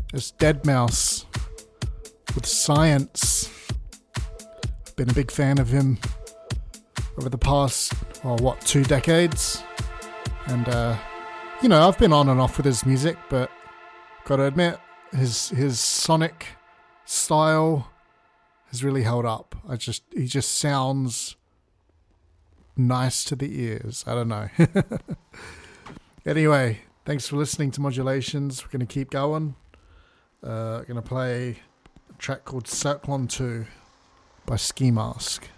It's Deadmau5 with Science. I've been a big fan of him over the past, 2 decades. And, I've been on and off with his music, but gotta admit, his sonic style has really held up. He just sounds nice to the ears. I don't know. Anyway, thanks for listening to Modulations. We're going to keep going. Going to play a track called Circle on 2 by Ski Mask.